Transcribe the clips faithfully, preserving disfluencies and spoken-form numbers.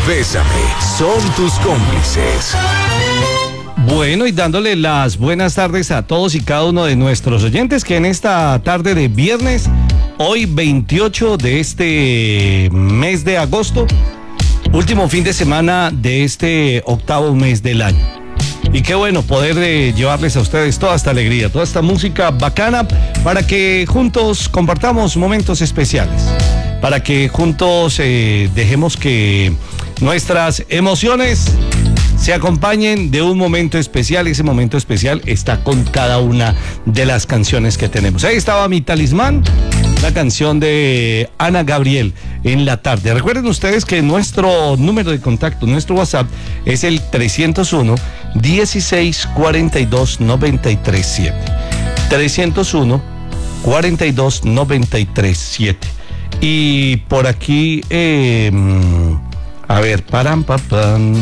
Bésame son tus cómplices. Bueno, y dándole las buenas tardes a todos y cada uno de nuestros oyentes que en esta tarde de viernes, hoy veintiocho de este mes de agosto, último fin de semana de este octavo mes del año. Y qué bueno poder eh, llevarles a ustedes toda esta alegría, toda esta música bacana para que juntos compartamos momentos especiales, para que juntos eh, dejemos que nuestras emociones se acompañen de un momento especial. Ese momento especial está con cada una de las canciones que tenemos. Ahí estaba Mi Talismán, la canción de Ana Gabriel, En la Tarde. Recuerden ustedes que nuestro número de contacto, nuestro WhatsApp, es el trescientos uno, dieciséis, cuarenta y dos, noventa y tres, siete. trescientos uno, cuarenta y dos, noventa y tres, siete. Y por aquí, eh, a ver, param, pam, pam.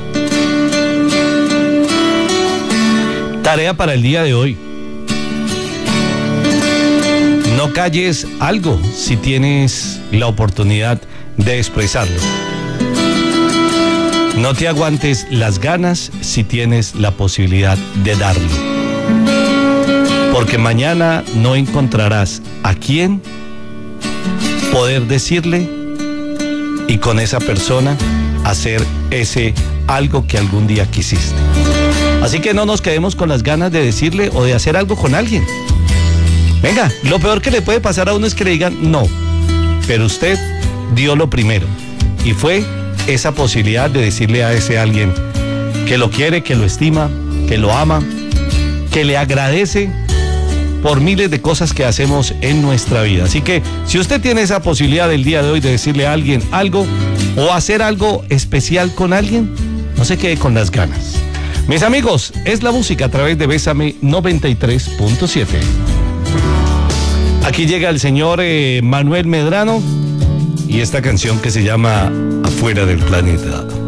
Tarea para el día de hoy. No calles algo si tienes la oportunidad de expresarlo. No te aguantes las ganas si tienes la posibilidad de darlo. Porque mañana no encontrarás a quién poder decirle y con esa persona hacer ese algo que algún día quisiste. Así que no nos quedemos con las ganas de decirle o de hacer algo con alguien. Venga, lo peor que le puede pasar a uno es que le digan no, pero usted dio lo primero y fue esa posibilidad de decirle a ese alguien que lo quiere, que lo estima, que lo ama, que le agradece por miles de cosas que hacemos en nuestra vida. Así que si usted tiene esa posibilidad el día de hoy de decirle a alguien algo o hacer algo especial con alguien, no se quede con las ganas. Mis amigos, es la música a través de Bésame noventa y tres punto siete. Aquí llega el señor eh, Manuel Medrano y esta canción que se llama Afuera del Planeta.